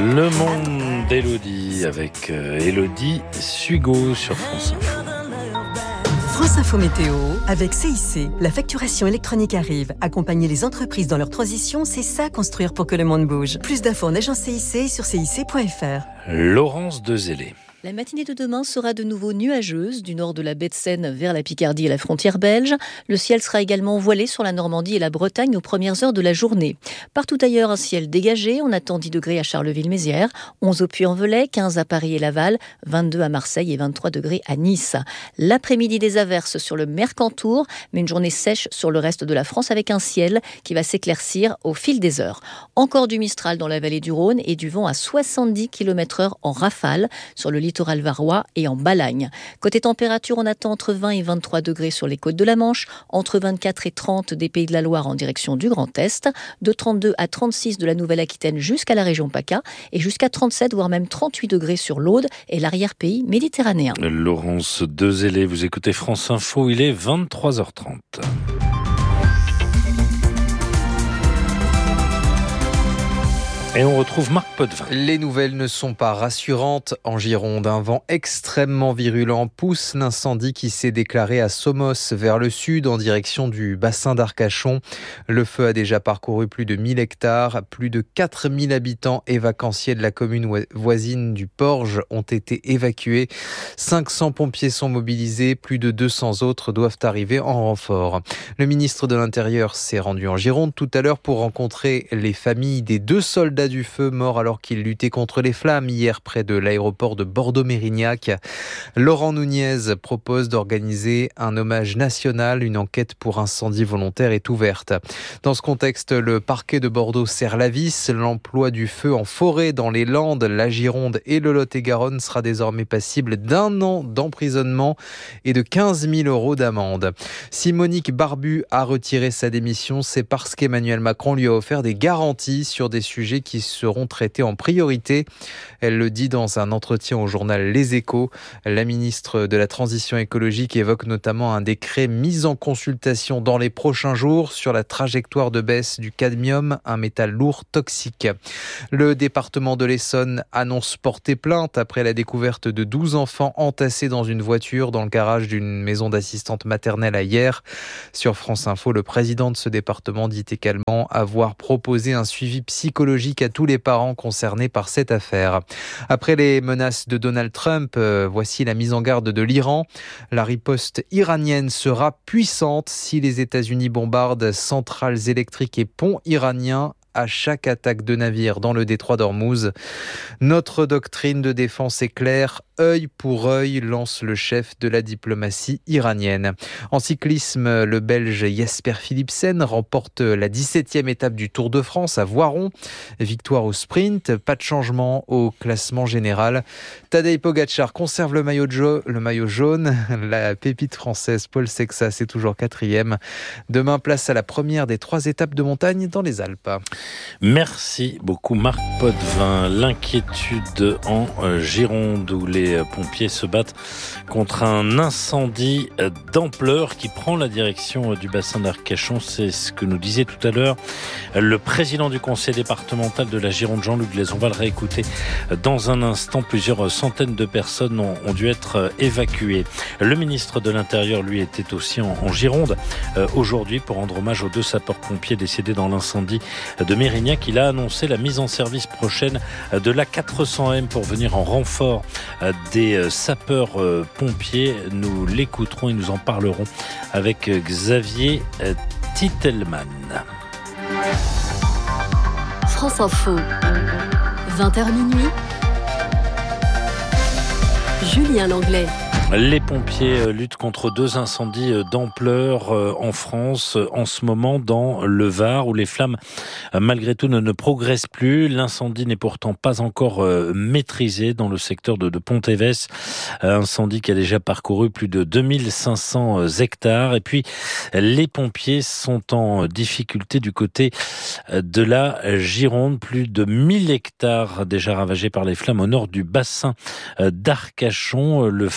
Le monde d'Élodie avec Élodie Sugo sur France Info. France Info Météo avec CIC. La facturation électronique arrive. Accompagner les entreprises dans leur transition, c'est ça construire pour que le monde bouge. Plus d'infos en agence CIC sur cic.fr. Laurence Dezélé. La matinée de demain sera de nouveau nuageuse, du nord de la baie de Seine vers la Picardie et la frontière belge. Le ciel sera également voilé sur la Normandie et la Bretagne aux premières heures de la journée. Partout ailleurs, un ciel dégagé. On attend 10 degrés à Charleville-Mézières, 11 au Puy-en-Velay, 15 à Paris et Laval, 22 à Marseille et 23 degrés à Nice. L'après-midi, des averses sur le Mercantour, mais une journée sèche sur le reste de la France avec un ciel qui va s'éclaircir au fil des heures. Encore du Mistral dans la vallée du Rhône et du vent à 70 km/h en rafale sur le littoral varois et en Balagne. Côté température, on attend entre 20 et 23 degrés sur les côtes de la Manche, entre 24 et 30 des Pays de la Loire en direction du Grand Est, de 32 à 36 de la Nouvelle-Aquitaine jusqu'à la région PACA et jusqu'à 37 voire même 38 degrés sur l'Aude et l'arrière-pays méditerranéen. Laurence Dezélé, vous écoutez France Info, il est 23h30. Et on retrouve Marc Potvin. Les nouvelles ne sont pas rassurantes. En Gironde, un vent extrêmement virulent pousse l'incendie qui s'est déclaré à Somos, vers le sud, en direction du bassin d'Arcachon. Le feu a déjà parcouru plus de 1000 hectares. Plus de 4000 habitants et vacanciers de la commune voisine du Porge ont été évacués. 500 pompiers sont mobilisés. Plus de 200 autres doivent arriver en renfort. Le ministre de l'Intérieur s'est rendu en Gironde tout à l'heure pour rencontrer les familles des 2 soldats du feu morts alors qu'ils luttaient contre les flammes hier près de l'aéroport de Bordeaux-Mérignac. Laurent Nunez propose d'organiser un hommage national. Une enquête pour incendie volontaire est ouverte. Dans ce contexte, le parquet de Bordeaux serre la vis. L'emploi du feu en forêt dans les Landes, la Gironde et le Lot-et-Garonne sera désormais passible d'1 an d'emprisonnement et de 15 000 € d'amende. Si Monique Barbu a retiré sa démission, c'est parce qu'Emmanuel Macron lui a offert des garanties sur des sujets qui seront traités en priorité. Elle le dit dans un entretien au journal Les Échos. La ministre de la Transition écologique évoque notamment un décret mis en consultation dans les prochains jours sur la trajectoire de baisse du cadmium, un métal lourd toxique. Le département de l'Essonne annonce porter plainte après la découverte de 12 enfants entassés dans une voiture dans le garage d'une maison d'assistante maternelle à Hyères. Sur France Info, le président de ce département dit également avoir proposé un suivi psychologique à tous les parents concernés par cette affaire. Après les menaces de Donald Trump, voici la mise en garde de l'Iran. La riposte iranienne sera puissante si les États-Unis bombardent centrales électriques et ponts iraniens à chaque attaque de navire dans le détroit d'Ormuz. Notre doctrine de défense est claire, œil pour œil, lance le chef de la diplomatie iranienne. En cyclisme, le Belge Jasper Philipsen remporte la 17e étape du Tour de France à Voiron. Victoire au sprint, pas de changement au classement général. Tadej Pogačar conserve le maillot jaune. La pépite française Paul Sexas est toujours 4e. Demain, place à la première des 3 étapes de montagne dans les Alpes. Merci beaucoup Marc Potvin. L'inquiétude en Gironde où les pompiers se battent contre un incendie d'ampleur qui prend la direction du bassin d'Arcachon. C'est ce que nous disait tout à l'heure le président du conseil départemental de la Gironde, Jean-Luc Glaise. On va le réécouter dans un instant. Plusieurs centaines de personnes ont dû être évacuées. Le ministre de l'Intérieur, lui, était aussi en Gironde aujourd'hui pour rendre hommage aux 2 sapeurs-pompiers décédés dans l'incendie de Mérignac. Il a annoncé la mise en service prochaine de l'A400M pour venir en renfort des sapeurs-pompiers. Nous l'écouterons et nous en parlerons avec Xavier Titelman. France Info, 20h minuit. Julien Langlais. Les pompiers luttent contre 2 incendies d'ampleur en France en ce moment dans le Var où les flammes malgré tout ne progressent plus. L'incendie n'est pourtant pas encore maîtrisé dans le secteur de Pont-Évès. Incendie qui a déjà parcouru plus de 2500 hectares. Et puis les pompiers sont en difficulté du côté de la Gironde. Plus de 1000 hectares déjà ravagés par les flammes au nord du bassin d'Arcachon. Le feu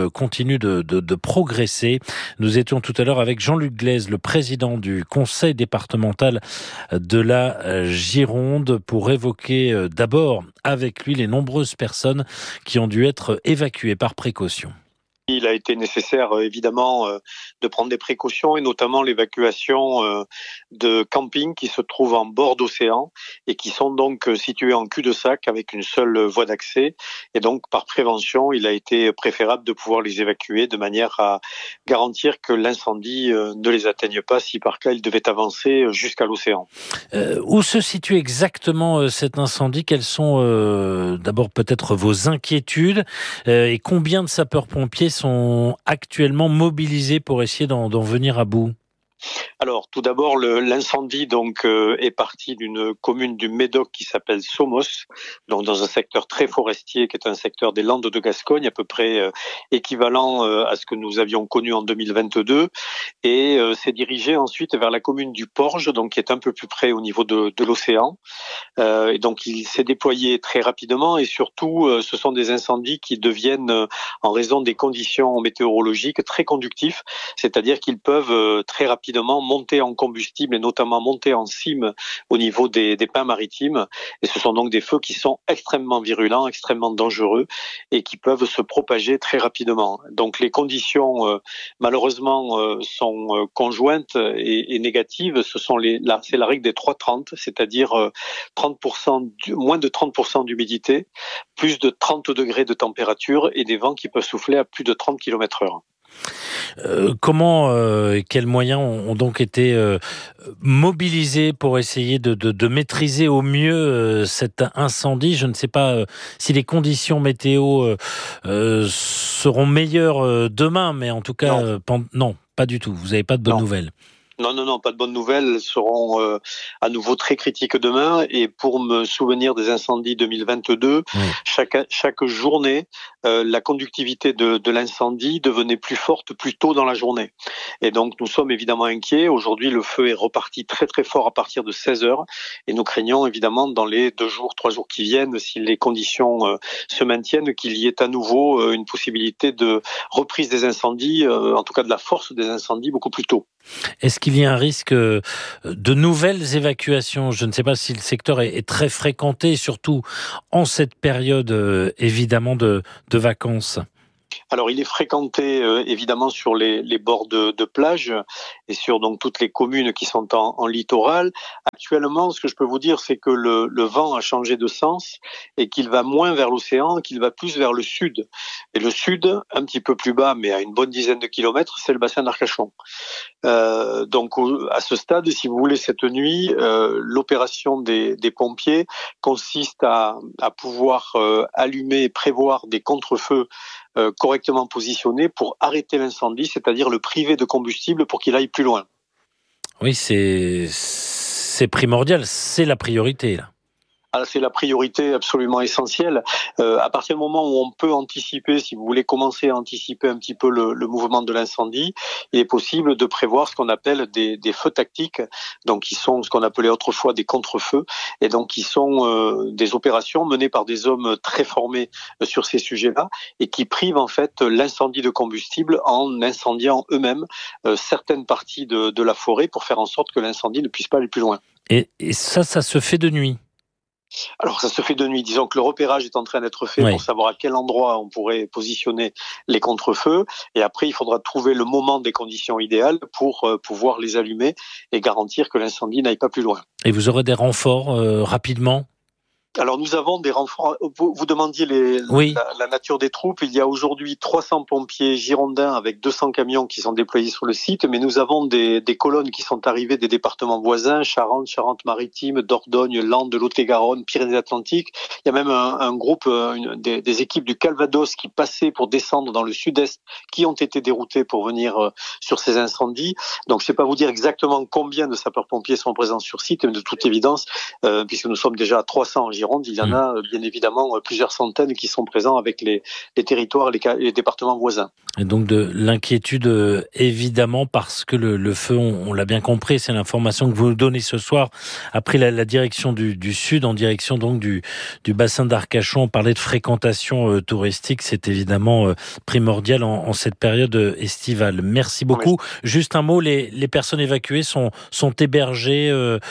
continue de progresser. Nous étions tout à l'heure avec Jean-Luc Glaise, le président du conseil départemental de la Gironde, pour évoquer d'abord avec lui les nombreuses personnes qui ont dû être évacuées par précaution. Il a été nécessaire, évidemment, de prendre des précautions et notamment l'évacuation de campings qui se trouvent en bord d'océan et qui sont donc situés en cul-de-sac avec une seule voie d'accès. Et donc, par prévention, il a été préférable de pouvoir les évacuer de manière à garantir que l'incendie ne les atteigne pas si par cas il devait avancer jusqu'à l'océan. Où se situe exactement cet incendie ? Quelles sont d'abord peut-être vos inquiétudes et combien de sapeurs-pompiers sont actuellement mobilisés pour essayer d'en venir à bout ? Alors, tout d'abord, l'incendie est parti d'une commune du Médoc qui s'appelle Somos, donc dans un secteur très forestier qui est un secteur des Landes de Gascogne, à peu près équivalent à ce que nous avions connu en 2022, et s'est dirigé ensuite vers la commune du Porge, donc qui est un peu plus près au niveau de l'océan. Et donc, il s'est déployé très rapidement, et surtout, ce sont des incendies qui deviennent, en raison des conditions météorologiques, très conductifs, c'est-à-dire qu'ils peuvent très rapidement monter en combustible et notamment monter en cime au niveau des pins maritimes. Et ce sont donc des feux qui sont extrêmement virulents, extrêmement dangereux et qui peuvent se propager très rapidement. Donc les conditions malheureusement sont conjointes et négatives. C'est la règle des 3-30, c'est-à-dire 30%, moins de 30% d'humidité, plus de 30 degrés de température et des vents qui peuvent souffler à plus de 30 km/h. Comment quels moyens ont donc été mobilisés pour essayer de maîtriser au mieux cet incendie ? Je ne sais pas si les conditions météo seront meilleures demain, mais en tout cas, non, pas du tout. Vous n'avez pas de bonnes nouvelles. Non, pas de bonnes nouvelles. Elles seront à nouveau très critiques demain. Et pour me souvenir des incendies 2022, chaque journée, la conductivité de l'incendie devenait plus forte plus tôt dans la journée. Et donc, nous sommes évidemment inquiets. Aujourd'hui, le feu est reparti très très fort à partir de 16h. Et nous craignons évidemment dans les 3 jours qui viennent, si les conditions se maintiennent, qu'il y ait à nouveau une possibilité de reprise des incendies, en tout cas de la force des incendies beaucoup plus tôt. Est-ce qu'il y a un risque de nouvelles évacuations ? Je ne sais pas si le secteur est très fréquenté, surtout en cette période évidemment de vacances. Alors, il est fréquenté évidemment sur les bords de plage et sur donc toutes les communes qui sont en littoral. Actuellement, ce que je peux vous dire, c'est que le vent a changé de sens et qu'il va moins vers l'océan, qu'il va plus vers le sud. Et le sud, un petit peu plus bas, mais à une bonne dizaine de kilomètres, c'est le bassin d'Arcachon. Donc, à ce stade, si vous voulez, cette nuit, l'opération des pompiers consiste à pouvoir allumer et prévoir des contre-feux correctement positionnés pour arrêter l'incendie, c'est-à-dire le priver de combustible pour qu'il aille plus loin. Oui, c'est primordial, c'est la priorité là. Alors, c'est la priorité absolument essentielle. À partir du moment où on peut anticiper, si vous voulez commencer à anticiper un petit peu le mouvement de l'incendie, il est possible de prévoir ce qu'on appelle des feux tactiques, donc qui sont ce qu'on appelait autrefois des contre-feux, et donc qui sont des opérations menées par des hommes très formés sur ces sujets-là, et qui privent en fait l'incendie de combustible en incendiant eux-mêmes certaines parties de la forêt pour faire en sorte que l'incendie ne puisse pas aller plus loin. Et ça se fait de nuit ? Alors, ça se fait de nuit. Disons que le repérage est en train d'être fait pour savoir à quel endroit on pourrait positionner les contre-feux. Et après, il faudra trouver le moment des conditions idéales pour pouvoir les allumer et garantir que l'incendie n'aille pas plus loin. Et vous aurez des renforts rapidement ? Alors, nous avons des renforts. Vous demandiez la nature des troupes. Il y a aujourd'hui 300 pompiers girondins avec 200 camions qui sont déployés sur le site, mais nous avons des colonnes qui sont arrivées des départements voisins, Charente, Charente-Maritime, Dordogne, Landes, Lot-et-Garonne, Pyrénées-Atlantiques. Il y a même un groupe, des équipes du Calvados qui passaient pour descendre dans le sud-est, qui ont été déroutées pour venir sur ces incendies. Donc, je ne sais pas vous dire exactement combien de sapeurs-pompiers sont présents sur site, mais de toute évidence, puisque nous sommes déjà à 300 en Gironde, Gironde, il y en a bien évidemment plusieurs centaines qui sont présents avec les territoires, les départements voisins. Et donc de l'inquiétude, évidemment, parce que le feu, on l'a bien compris, c'est l'information que vous nous donnez ce soir, a pris la direction du sud, en direction donc du bassin d'Arcachon. On parlait de fréquentation touristique, c'est évidemment primordial en cette période estivale. Merci beaucoup. Oui. Juste un mot, les personnes évacuées sont hébergées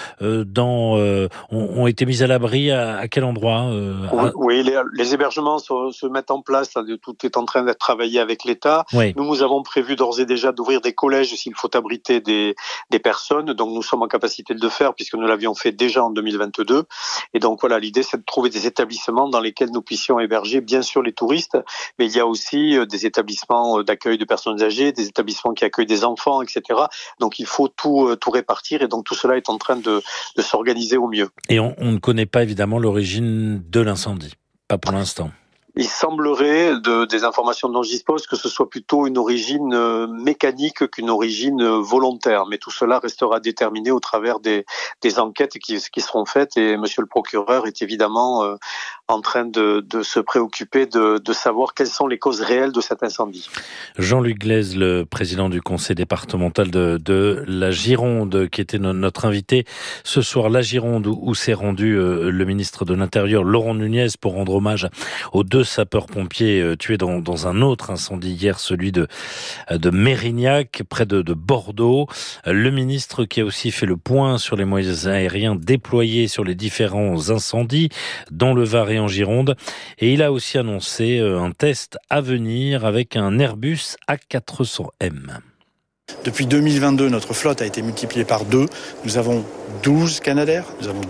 ont été mises à l'abri à quel endroit Oui, les hébergements se mettent en place, tout est en train d'être travaillé avec l'État. Oui. Nous avons prévu d'ores et déjà d'ouvrir des collèges s'il faut abriter des personnes. Donc nous sommes en capacité de le faire puisque nous l'avions fait déjà en 2022. Et donc voilà, l'idée c'est de trouver des établissements dans lesquels nous puissions héberger bien sûr les touristes, mais il y a aussi des établissements d'accueil de personnes âgées, des établissements qui accueillent des enfants, etc. Donc il faut tout répartir et donc tout cela est en train de s'organiser au mieux. Et on ne connaît pas évidemment l'origine de l'incendie, pas pour l'instant. Il semblerait, des informations dont je dispose, que ce soit plutôt une origine mécanique qu'une origine volontaire. Mais tout cela restera déterminé au travers des enquêtes qui seront faites. Et monsieur le procureur est évidemment en train de se préoccuper de savoir quelles sont les causes réelles de cet incendie. Jean-Luc Glaise, le président du conseil départemental de la Gironde, qui était notre invité ce soir. La Gironde, où s'est rendu le ministre de l'Intérieur, Laurent Nunez, pour rendre hommage aux 2 sapeurs-pompiers tués dans un autre incendie hier, celui de Mérignac, près de Bordeaux. Le ministre qui a aussi fait le point sur les moyens aériens déployés sur les différents incendies dans le Var et en Gironde. Et il a aussi annoncé un test à venir avec un Airbus A400M. Depuis 2022, notre flotte a été multipliée par 2. Nous avons 12 Canadair.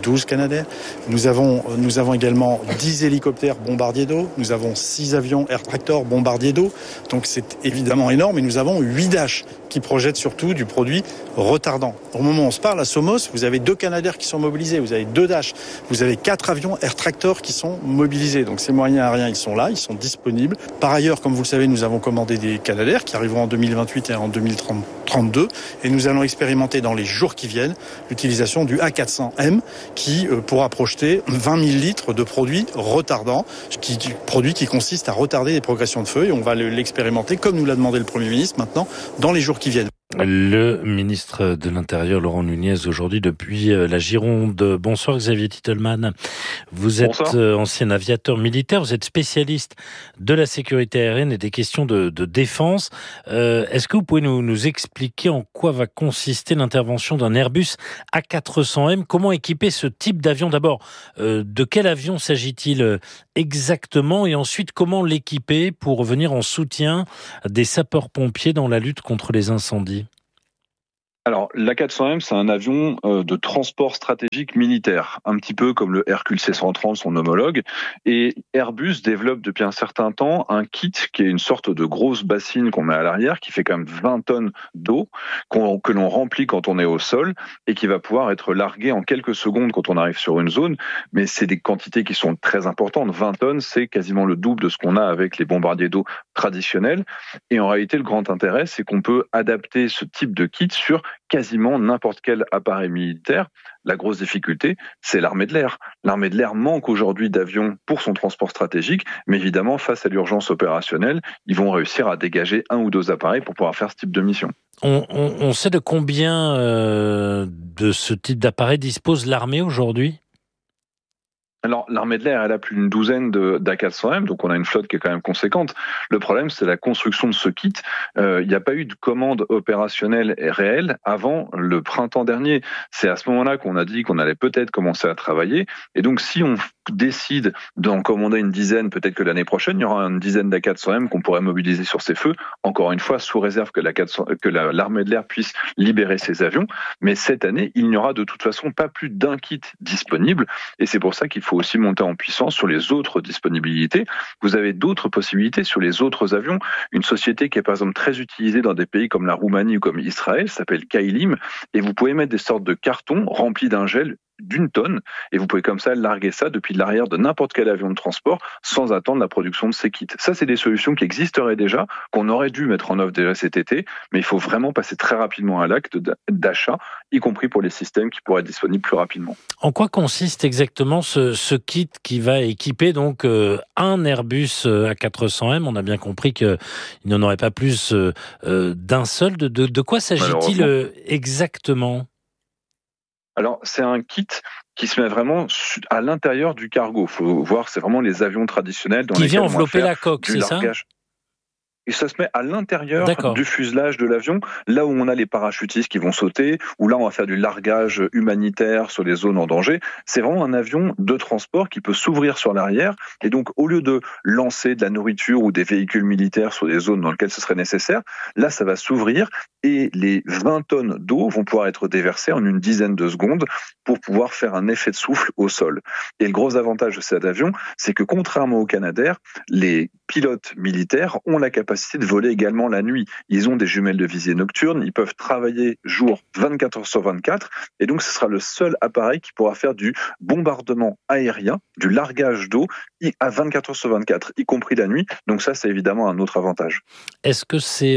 Nous avons également 10 hélicoptères bombardiers d'eau. Nous avons 6 avions Air Tractor bombardiers d'eau. Donc c'est évidemment énorme. Et nous avons 8 Dash qui projettent surtout du produit retardant. Au moment où on se parle, à Somos, vous avez 2 Canadair qui sont mobilisés. Vous avez 2 Dash. Vous avez 4 avions Air Tractor qui sont mobilisés. Donc ces moyens aériens, ils sont là, ils sont disponibles. Par ailleurs, comme vous le savez, nous avons commandé des Canadair qui arriveront en 2028 et en 2032. Et nous allons expérimenter dans les jours qui viennent l'utilisation du A400M qui pourra projeter 20 000 litres de produits retardants, produit qui consiste à retarder les progressions de feu. Et on va l'expérimenter, comme nous l'a demandé le Premier ministre, maintenant, dans les jours qui viennent. Le ministre de l'Intérieur, Laurent Nunez, aujourd'hui depuis la Gironde. Bonsoir Xavier Titelman. Vous êtes ancien aviateur militaire, vous êtes spécialiste de la sécurité aérienne et des questions de défense. Est-ce que vous pouvez nous expliquer en quoi va consister l'intervention d'un Airbus A400M ? Comment équiper ce type d'avion ? D'abord, de quel avion s'agit-il exactement ? Et ensuite, comment l'équiper pour venir en soutien des sapeurs-pompiers dans la lutte contre les incendies ? Alors, l'A400M, c'est un avion de transport stratégique militaire, un petit peu comme le Hercule C-130, son homologue. Et Airbus développe depuis un certain temps un kit qui est une sorte de grosse bassine qu'on met à l'arrière, qui fait quand même 20 tonnes d'eau, que l'on remplit quand on est au sol et qui va pouvoir être largué en quelques secondes quand on arrive sur une zone. Mais c'est des quantités qui sont très importantes. 20 tonnes, c'est quasiment le double de ce qu'on a avec les bombardiers d'eau traditionnels. Et en réalité, le grand intérêt, c'est qu'on peut adapter ce type de kit sur quasiment n'importe quel appareil militaire. La grosse difficulté, c'est l'armée de l'air. L'armée de l'air manque aujourd'hui d'avions pour son transport stratégique, mais évidemment, face à l'urgence opérationnelle, ils vont réussir à dégager 1 ou 2 appareils pour pouvoir faire ce type de mission. On sait de combien de ce type d'appareil dispose l'armée aujourd'hui ? Alors, l'armée de l'air, elle a plus d'une douzaine d'A400M, donc on a une flotte qui est quand même conséquente. Le problème, c'est la construction de ce kit. Il n'y a pas eu de commande opérationnelle réelle avant le printemps dernier. C'est à ce moment-là qu'on a dit qu'on allait peut-être commencer à travailler. Et donc, si on décide d'en commander une dizaine, peut-être que l'année prochaine, il y aura une dizaine d'A400M qu'on pourrait mobiliser sur ces feux. Encore une fois, sous réserve que l'armée de l'air puisse libérer ses avions. Mais cette année, il n'y aura de toute façon pas plus d'un kit disponible. Et c'est pour ça qu'il faut aussi monter en puissance sur les autres disponibilités. Vous avez d'autres possibilités sur les autres avions. Une société qui est par exemple très utilisée dans des pays comme la Roumanie ou comme Israël s'appelle Kailim, et vous pouvez mettre des sortes de cartons remplis d'un gel d'1 tonne, et vous pouvez comme ça larguer ça depuis l'arrière de n'importe quel avion de transport sans attendre la production de ces kits. Ça, c'est des solutions qui existeraient déjà, qu'on aurait dû mettre en œuvre déjà cet été, mais il faut vraiment passer très rapidement à l'acte d'achat, y compris pour les systèmes qui pourraient être disponibles plus rapidement. En quoi consiste exactement ce kit qui va équiper donc un Airbus A400M? On a bien compris qu'il n'y en aurait pas plus d'un seul. De quoi s'agit-il exactement? Alors, c'est un kit qui se met vraiment à l'intérieur du cargo. Il faut voir, c'est vraiment les avions traditionnels dans lesquels vient on va envelopper faire la coque, c'est ça? Et ça se met à l'intérieur du fuselage de l'avion, là où on a les parachutistes qui vont sauter, où là on va faire du largage humanitaire sur les zones en danger. C'est vraiment un avion de transport qui peut s'ouvrir sur l'arrière, et donc au lieu de lancer de la nourriture ou des véhicules militaires sur des zones dans lesquelles ce serait nécessaire, là ça va s'ouvrir et les 20 tonnes d'eau vont pouvoir être déversées en une dizaine de secondes pour pouvoir faire un effet de souffle au sol. Et le gros avantage de cet avion, c'est que contrairement au Canadair, les pilotes militaires ont la capacité de voler également la nuit. Ils ont des jumelles de visée nocturne, ils peuvent travailler jour 24 heures sur 24, et donc ce sera le seul appareil qui pourra faire du bombardement aérien, du largage d'eau à 24 heures sur 24, y compris la nuit. Donc ça, c'est évidemment un autre avantage. Est-ce que c'est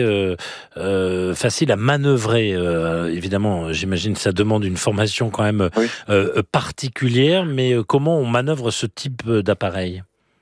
facile à manœuvrer? Évidemment, j'imagine que ça demande une formation quand même particulière, mais comment on manœuvre ce type d'appareil?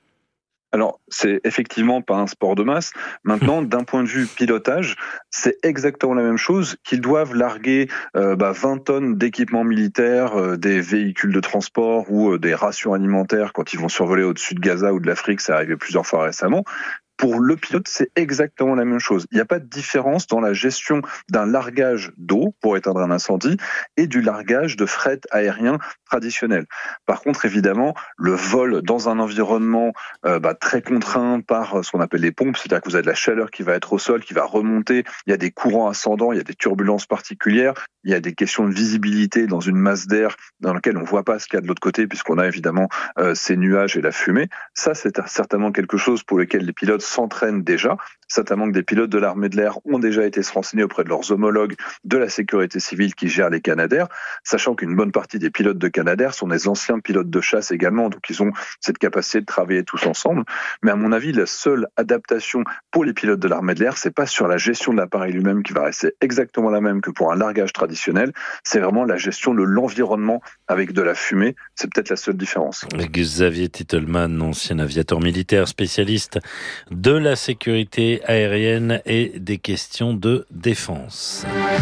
Alors, c'est effectivement pas un sport de masse. Maintenant, d'un point de vue pilotage, c'est exactement la même chose, qu'ils doivent larguer 20 tonnes d'équipements militaires, des véhicules de transport ou des rations alimentaires quand ils vont survoler au-dessus de Gaza ou de l'Afrique. Ça arrivé plusieurs fois récemment. Pour le pilote, c'est exactement la même chose. Il n'y a pas de différence dans la gestion d'un largage d'eau pour éteindre un incendie et du largage de fret aérien traditionnel. Par contre, évidemment, le vol dans un environnement très contraint par ce qu'on appelle les pompes, c'est-à-dire que vous avez de la chaleur qui va être au sol, qui va remonter, il y a des courants ascendants, il y a des turbulences particulières, il y a des questions de visibilité dans une masse d'air dans laquelle on ne voit pas ce qu'il y a de l'autre côté puisqu'on a évidemment ces nuages et la fumée. Ça, c'est certainement quelque chose pour lequel les pilotes s'entraînent déjà. Certainement que des pilotes de l'armée de l'air ont déjà été se renseigner auprès de leurs homologues de la sécurité civile qui gèrent les Canadair, sachant qu'une bonne partie des pilotes de Canadair sont des anciens pilotes de chasse également, donc ils ont cette capacité de travailler tous ensemble. Mais à mon avis, la seule adaptation pour les pilotes de l'armée de l'air, c'est pas sur la gestion de l'appareil lui-même qui va rester exactement la même que pour un largage traditionnel, c'est vraiment la gestion de l'environnement avec de la fumée, c'est peut-être la seule différence. Xavier Titelman, ancien aviateur militaire, spécialiste de la sécurité aérienne et des questions de défense.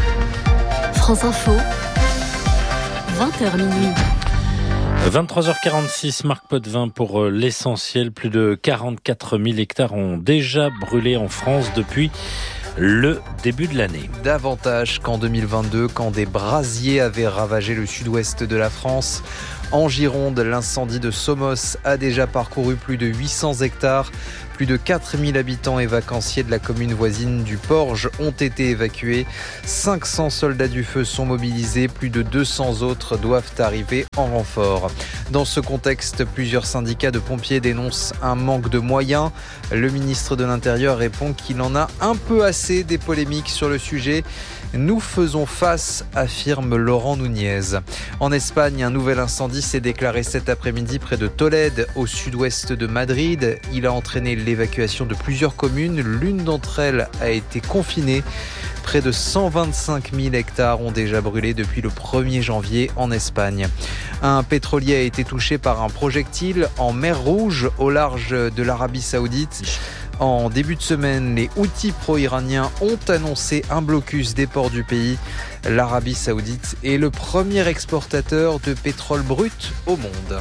France Info, 20h minuit. 23h46, Marc Potvin pour l'essentiel. Plus de 44 000 hectares ont déjà brûlé en France depuis le début de l'année. Davantage qu'en 2022, quand des brasiers avaient ravagé le sud-ouest de la France. En Gironde, l'incendie de Somos a déjà parcouru plus de 800 hectares. Plus de 4000 habitants et vacanciers de la commune voisine du Porge ont été évacués. 500 soldats du feu sont mobilisés. Plus de 200 autres doivent arriver en renfort. Dans ce contexte, plusieurs syndicats de pompiers dénoncent un manque de moyens. Le ministre de l'Intérieur répond qu'il en a un peu assez des polémiques sur le sujet. Nous faisons face, affirme Laurent Nunez. En Espagne, un nouvel incendie s'est déclaré cet après-midi près de Tolède, au sud-ouest de Madrid. Il a entraîné l'évacuation de plusieurs communes. L'une d'entre elles a été confinée. Près de 125 000 hectares ont déjà brûlé depuis le 1er janvier en Espagne. Un pétrolier a été touché par un projectile en mer Rouge, au large de l'Arabie Saoudite. En début de semaine, les Houthis pro-iraniens ont annoncé un blocus des ports du pays. L'Arabie Saoudite est le premier exportateur de pétrole brut au monde.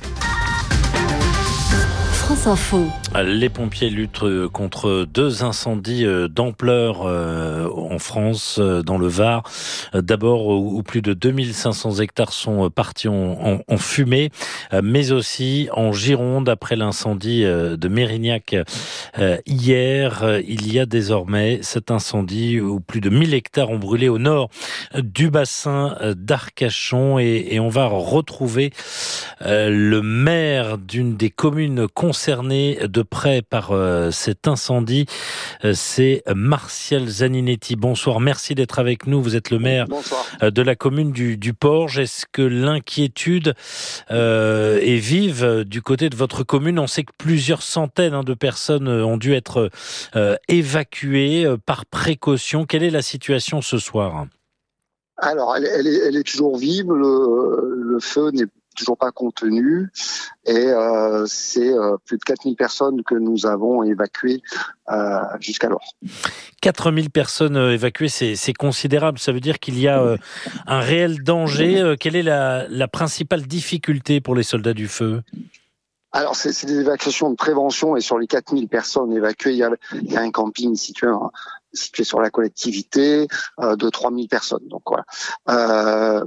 France Info. Les pompiers luttent contre 2 incendies d'ampleur en France, dans le Var. D'abord, où plus de 2500 hectares sont partis en fumée, mais aussi en Gironde, après l'incendie de Mérignac hier. Il y a désormais cet incendie où plus de 1000 hectares ont brûlé au nord du bassin d'Arcachon. Et on va retrouver le maire d'une des communes concernées de de près par cet incendie. C'est Martial Zaninetti. Bonsoir, merci d'être avec nous. Vous êtes le maire de la commune du Porge. Est-ce que l'inquiétude est vive du côté de votre commune? On sait que plusieurs centaines de personnes ont dû être évacuées par précaution. Quelle est la situation ce soir? Alors, elle est toujours vive. Le feu n'est toujours pas contenu et c'est plus de 4000 personnes que nous avons évacuées jusqu'alors. 4000 personnes évacuées, c'est considérable. Ça veut dire qu'il y a un réel danger. Quelle est la principale difficulté pour les soldats du feu? Alors, c'est des évacuations de prévention et sur les 4000 personnes évacuées, il y a un camping situé sur la collectivité de 3000 personnes. Donc voilà.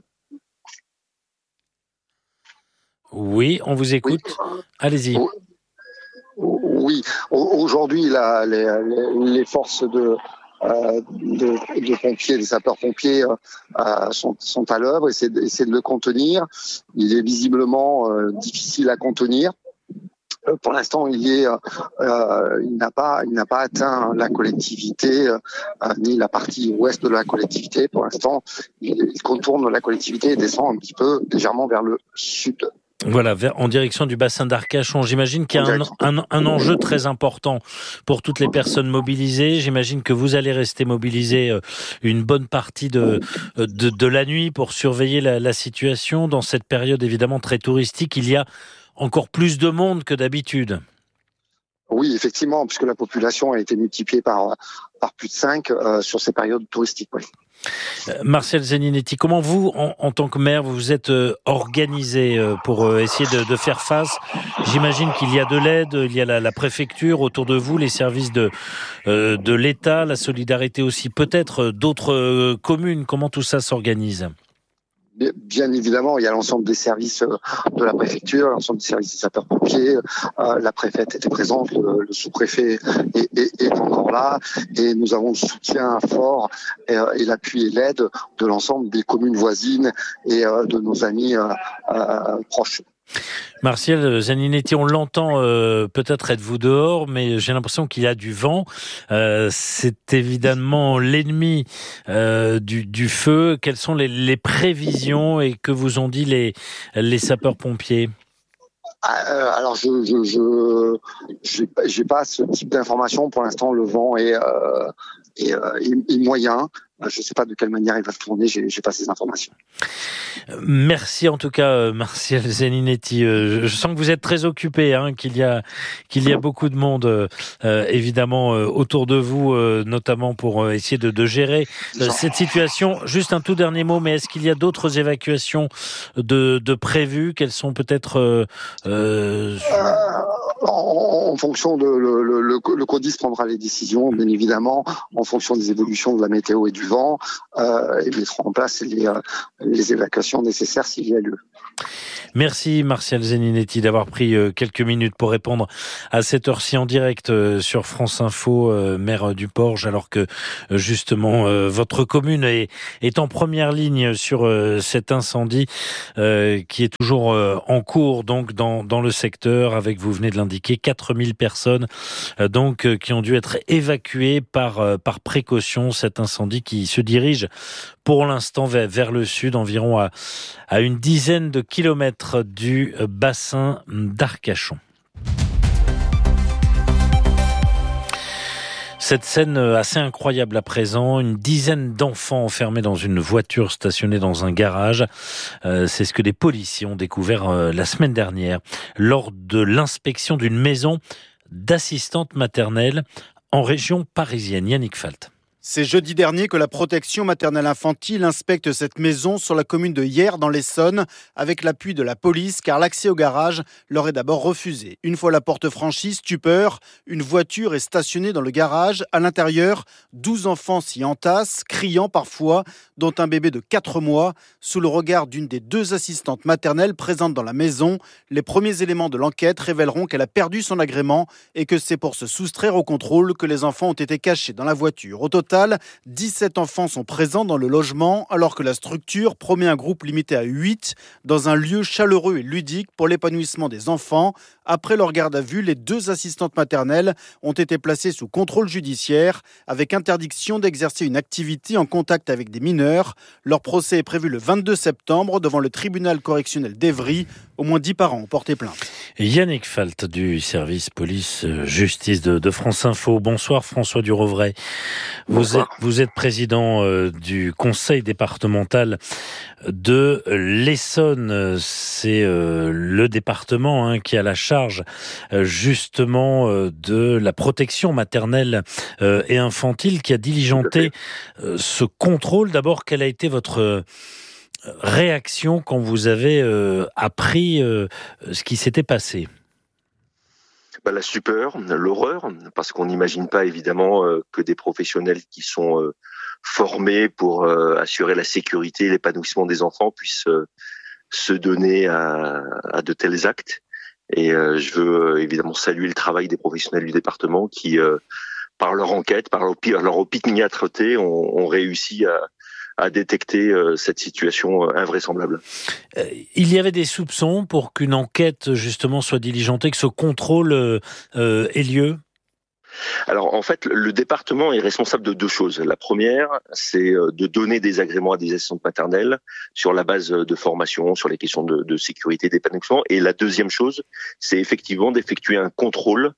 Oui, on vous écoute. Oui. Allez-y. Oui, aujourd'hui, les forces de pompiers, les sapeurs-pompiers sont à l'œuvre, essaient de le contenir. Il est visiblement difficile à contenir. Pour l'instant, il n'a pas atteint la collectivité ni la partie ouest de la collectivité. Pour l'instant, il contourne la collectivité et descend un petit peu légèrement vers le sud. Voilà, en direction du bassin d'Arcachon. J'imagine qu'il y a un enjeu très important pour toutes les personnes mobilisées. J'imagine que vous allez rester mobilisés une bonne partie de la nuit pour surveiller la situation. Dans cette période évidemment très touristique, il y a encore plus de monde que d'habitude. Oui, effectivement, puisque la population a été multipliée par plus de 5 sur ces périodes touristiques. Oui. Martial Zaninetti, comment vous, en tant que maire, vous vous êtes organisé pour essayer de faire face? J'imagine qu'il y a de l'aide, il y a la préfecture autour de vous, les services de l'État, la solidarité aussi, peut-être d'autres communes. Comment tout ça s'organise? Bien évidemment, il y a l'ensemble des services de la préfecture, l'ensemble des services des sapeurs-pompiers. La préfète était présente, le sous-préfet est encore là, et nous avons le soutien fort et l'appui et l'aide de l'ensemble des communes voisines et de nos amis proches. Martial Zaninetti, on l'entend, peut-être êtes-vous dehors, mais j'ai l'impression qu'il y a du vent. C'est évidemment l'ennemi du feu. Quelles sont les prévisions et que vous ont dit les sapeurs-pompiers? Alors, j'ai pas ce type d'information pour l'instant. Le vent est moyen. Je ne sais pas de quelle manière il va se tourner, j'ai pas ces informations. Merci en tout cas, Martial Zaninetti. Je sens que vous êtes très occupé, qu'il y a beaucoup de monde, évidemment, autour de vous, notamment pour essayer de gérer cette situation. Juste un tout dernier mot, mais est-ce qu'il y a d'autres évacuations de prévues? Quelles sont peut-être... En fonction de le CODIS prendra les décisions, bien évidemment, en fonction des évolutions de la météo et du vent, et mettra en place les évacuations nécessaires s'il y a lieu. Merci Martial Zaninetti d'avoir pris quelques minutes pour répondre à cette heure-ci en direct sur France Info, maire du Porge, alors que justement votre commune est en première ligne sur cet incendie qui est toujours en cours donc dans le secteur, avec, vous venez de l'indiquer, 4000 personnes donc qui ont dû être évacuées par précaution. Cet incendie qui se dirige pour l'instant vers le sud, environ à une dizaine de kilomètres du bassin d'Arcachon. Cette scène assez incroyable à présent, une dizaine d'enfants enfermés dans une voiture stationnée dans un garage. C'est ce que des policiers ont découvert la semaine dernière lors de l'inspection d'une maison d'assistante maternelle en région parisienne. Yannick Falt. C'est jeudi dernier que la protection maternelle infantile inspecte cette maison sur la commune de Hyères dans l'Essonne avec l'appui de la police, car l'accès au garage leur est d'abord refusé. Une fois la porte franchie, stupeur, une voiture est stationnée dans le garage. À l'intérieur, 12 enfants s'y entassent, criant parfois, dont un bébé de 4 mois. Sous le regard d'une des 2 assistantes maternelles présentes dans la maison, les premiers éléments de l'enquête révéleront qu'elle a perdu son agrément et que c'est pour se soustraire au contrôle que les enfants ont été cachés dans la voiture. Au total, total, 17 enfants sont présents dans le logement, alors que la structure promet un groupe limité à 8 dans un lieu chaleureux et ludique pour l'épanouissement des enfants. Après leur garde à vue, les 2 assistantes maternelles ont été placées sous contrôle judiciaire avec interdiction d'exercer une activité en contact avec des mineurs. Leur procès est prévu le 22 septembre devant le tribunal correctionnel d'Évry. Au moins 10 parents ont porté plainte. Yannick Falt du service police-justice de France Info. Bonsoir François Durovray. Vous êtes président du conseil départemental de l'Essonne. C'est le département qui a la charge justement de la protection maternelle et infantile, qui a diligenté ce contrôle. D'abord, quelle a été votre réaction quand vous avez appris ce qui s'était passé? La stupeur, l'horreur, parce qu'on n'imagine pas évidemment que des professionnels qui sont formés pour assurer la sécurité et l'épanouissement des enfants puissent se donner à de tels actes. Et je veux évidemment saluer le travail des professionnels du département qui, par leur enquête, par leur opiniâtreté, ont réussi à détecter cette situation invraisemblable. Il y avait des soupçons pour qu'une enquête justement soit diligentée, que ce contrôle ait lieu? Alors en fait, le département est responsable de 2 choses. La première, c'est de donner des agréments à des assistantes maternelles sur la base de formation, sur les questions de sécurité, d'épanouissement. Et la deuxième chose, c'est effectivement d'effectuer un contrôle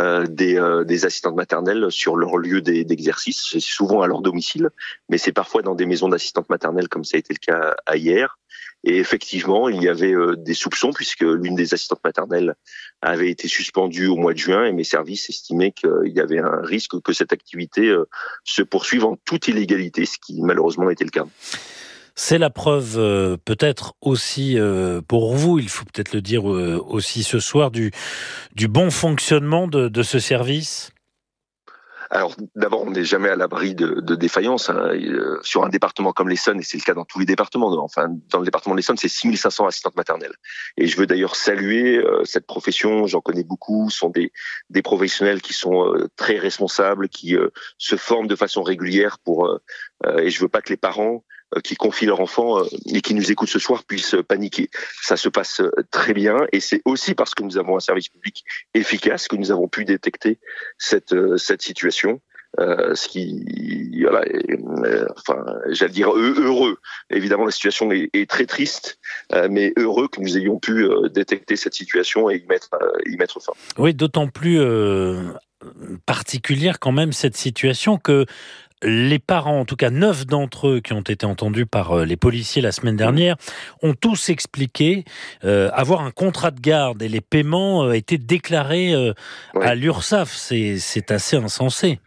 des assistantes maternelles sur leur lieu d'exercice. C'est souvent à leur domicile, mais c'est parfois dans des maisons d'assistantes maternelles, comme ça a été le cas hier. Et effectivement, il y avait des soupçons, puisque l'une des assistantes maternelles avait été suspendue au mois de juin, et mes services estimaient qu'il y avait un risque que cette activité se poursuive en toute illégalité, ce qui malheureusement était le cas. C'est la preuve peut-être aussi pour vous, il faut peut-être le dire aussi ce soir, du bon fonctionnement de ce service? Alors d'abord, on n'est jamais à l'abri de défaillances. Sur un département comme l'Essonne, et c'est le cas dans tous les départements, enfin dans le département de l'Essonne, c'est 6500 assistantes maternelles. Et je veux d'ailleurs saluer cette profession, j'en connais beaucoup, sont des professionnels qui sont très responsables, qui se forment de façon régulière et je veux pas que les parents qui confient leur enfant et qui nous écoutent ce soir puissent paniquer. Ça se passe très bien, et c'est aussi parce que nous avons un service public efficace que nous avons pu détecter cette situation. Ce qui, voilà, j'allais dire heureux. Évidemment, la situation est très triste, mais heureux que nous ayons pu détecter cette situation et y mettre fin. Oui, d'autant plus particulière quand même cette situation que les parents, en tout cas 9 d'entre eux qui ont été entendus par les policiers la semaine dernière, ont tous expliqué avoir un contrat de garde, et les paiements étaient déclarés à l'URSSAF. C'est assez insensé.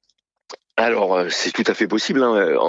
Alors, c'est tout à fait possible.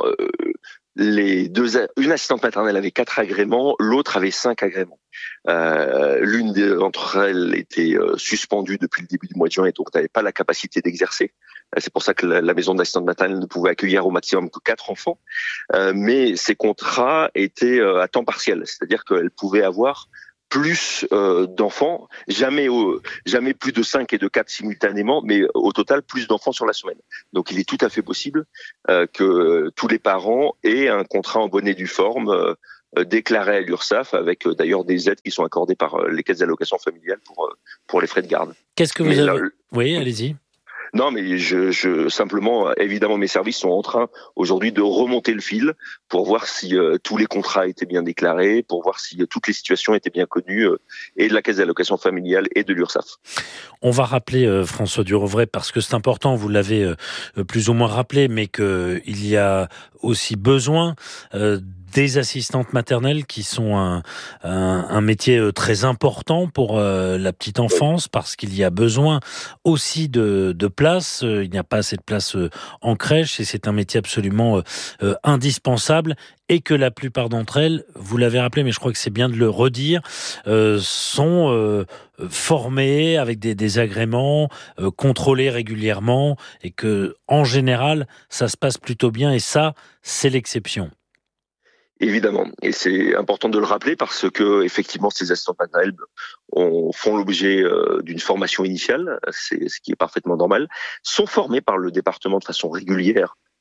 Une assistante maternelle avait 4 agréments, l'autre avait 5 agréments. L'une d'entre elles était suspendue depuis le début du mois de juin, et donc n'avait pas la capacité d'exercer. C'est pour ça que la maison d'assistante maternelle ne pouvait accueillir au maximum que 4 enfants. Mais ces contrats étaient à temps partiel, c'est-à-dire qu'elle pouvait avoir plus d'enfants, jamais plus de 5 et de 4 simultanément, mais au total plus d'enfants sur la semaine. Donc il est tout à fait possible que tous les parents aient un contrat en bonne et due forme déclaré à l'URSSAF, avec d'ailleurs des aides qui sont accordées par les caisses d'allocation familiale pour les frais de garde. Qu'est-ce que vous avez... Oui, allez-y. Non, mais simplement, évidemment, mes services sont en train aujourd'hui de remonter le fil pour voir si tous les contrats étaient bien déclarés, pour voir si toutes les situations étaient bien connues, et de la caisse d'allocation familiale et de l'URSSAF. On va rappeler, François Durovray, parce que c'est important, vous l'avez plus ou moins rappelé, mais qu'il y a aussi besoin des assistantes maternelles, qui sont un métier très important pour la petite enfance, parce qu'il y a besoin aussi de place. Il n'y a pas assez de place en crèche, et c'est un métier absolument indispensable, et que la plupart d'entre elles, vous l'avez rappelé, mais je crois que c'est bien de le redire, sont formées avec des agréments, contrôlés régulièrement, et que en général, ça se passe plutôt bien, et ça, c'est l'exception. Évidemment, et c'est important de le rappeler parce que effectivement ces assistantes maternelles font l'objet d'une formation initiale, c'est ce qui est parfaitement normal, sont formées par le département de façon régulière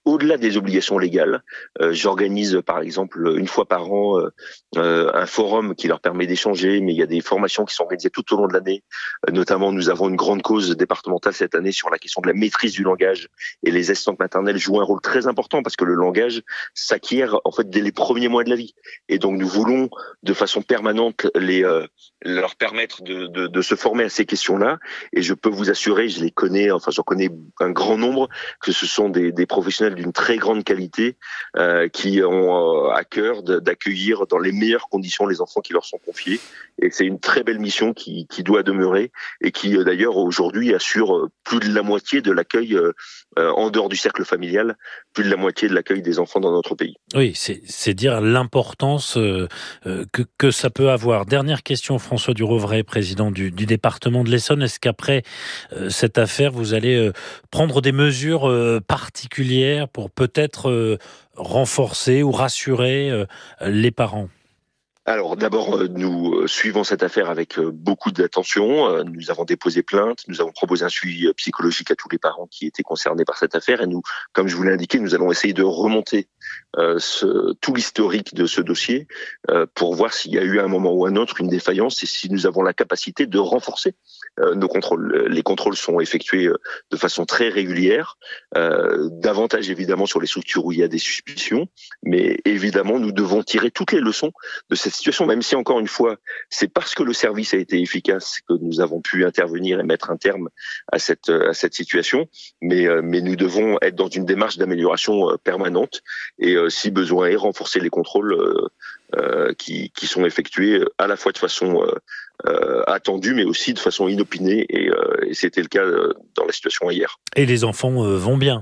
au-delà des obligations légales. J'organise par exemple une fois par an un forum qui leur permet d'échanger, mais il y a des formations qui sont organisées tout au long de l'année. Notamment, nous avons une grande cause départementale cette année sur la question de la maîtrise du langage, et les assistantes maternelles jouent un rôle très important parce que le langage s'acquiert en fait dès les premiers mois de la vie. Et donc nous voulons de façon permanente leur permettre de se former à ces questions-là. Et je peux vous assurer, j'en connais un grand nombre, que ce sont des professionnels d'une très grande qualité qui ont à cœur d'accueillir dans les meilleures conditions les enfants qui leur sont confiés. Et c'est une très belle mission qui doit demeurer et qui d'ailleurs aujourd'hui assure plus de la moitié de l'accueil en dehors du cercle familial, plus de la moitié de l'accueil des enfants dans notre pays. Oui, c'est dire l'importance que ça peut avoir. Dernière question, François Durovray, président du département de l'Essonne. Est-ce qu'après cette affaire, vous allez prendre des mesures particulières pour peut-être renforcer ou rassurer les parents ? Alors d'abord, nous suivons cette affaire avec beaucoup d'attention. Nous avons déposé plainte, nous avons proposé un suivi psychologique à tous les parents qui étaient concernés par cette affaire. Et nous, comme je vous l'ai indiqué, nous allons essayer de remonter tout l'historique de ce dossier pour voir s'il y a eu à un moment ou à un autre une défaillance et si nous avons la capacité de renforcer nos contrôles. Les contrôles sont effectués de façon très régulière, davantage évidemment sur les structures où il y a des suspicions, mais évidemment nous devons tirer toutes les leçons de cette situation, même si encore une fois, c'est parce que le service a été efficace que nous avons pu intervenir et mettre un terme à cette situation. Mais nous devons être dans une démarche d'amélioration permanente et si besoin est renforcer les contrôles qui sont effectués à la fois de façon attendue, mais aussi de façon inopinée. Et c'était le cas dans la situation hier. Et les enfants vont bien.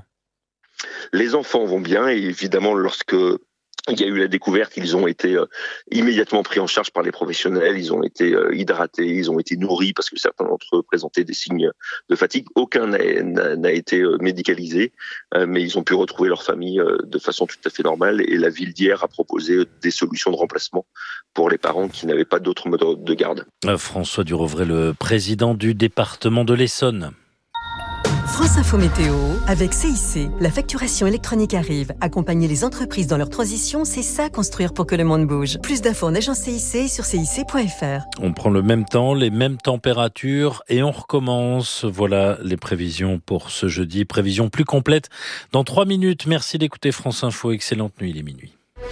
Les enfants vont bien et évidemment lorsque il y a eu la découverte, ils ont été immédiatement pris en charge par les professionnels, ils ont été hydratés, ils ont été nourris parce que certains d'entre eux présentaient des signes de fatigue. Aucun n'a été médicalisé, mais ils ont pu retrouver leur famille de façon tout à fait normale et la ville d'hier a proposé des solutions de remplacement pour les parents qui n'avaient pas d'autre mode de garde. François Durovray, le président du département de l'Essonne. France Info Météo, avec CIC, la facturation électronique arrive. Accompagner les entreprises dans leur transition, c'est ça construire pour que le monde bouge. Plus d'infos en agence CIC sur cic.fr. On prend le même temps, les mêmes températures et on recommence. Voilà les prévisions pour ce jeudi. Prévisions plus complètes dans 3 minutes. Merci d'écouter France Info. Excellente nuit, il est minuit.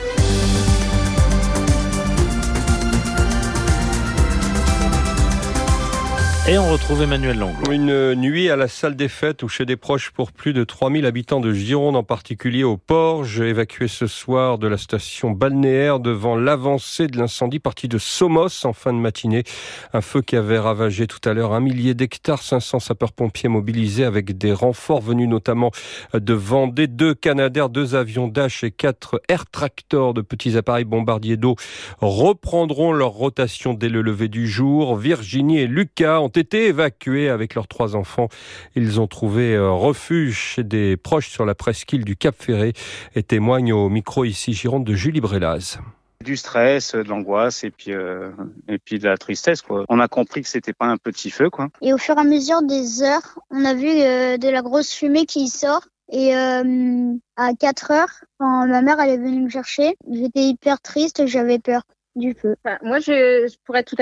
Et on retrouve Emmanuel Langlois. Une nuit à la salle des fêtes ou chez des proches pour plus de 3000 habitants de Gironde, en particulier au Porge, évacués ce soir de la station balnéaire devant l'avancée de l'incendie parti de Somos en fin de matinée. Un feu qui avait ravagé tout à l'heure 1 millier d'hectares, 500 sapeurs-pompiers mobilisés avec des renforts venus notamment de Vendée, 2 Canadair, 2 avions Dash et 4 Air Tractor, de petits appareils bombardiers d'eau, reprendront leur rotation dès le lever du jour. Virginie et Lucas ont été évacués avec leurs 3 enfants. Ils ont trouvé refuge chez des proches sur la presqu'île du Cap-Ferré et témoignent au micro ici Gironde de Julie Brélaz. Du stress, de l'angoisse et puis de la tristesse, quoi. On a compris que c'était pas un petit feu, quoi. Et au fur et à mesure des heures, on a vu de la grosse fumée qui sort. Et à 4 heures, quand ma mère elle est venue me chercher, j'étais hyper triste, j'avais peur du feu. Moi, pour être tout à